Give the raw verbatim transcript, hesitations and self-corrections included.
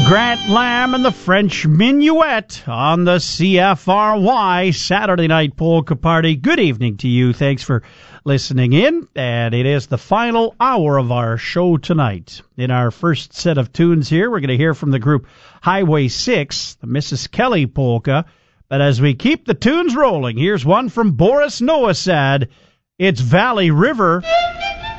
Grant Lamb and the French Minuet on the C F R Y Saturday Night Polka Party. Good evening to you. Thanks for listening in. And it is the final hour of our show tonight. In our first set of tunes here, we're going to hear from the group Highway six, the Missus Kelly Polka. But as we keep the tunes rolling, here's one from Boris Nowosad. It's Valley River.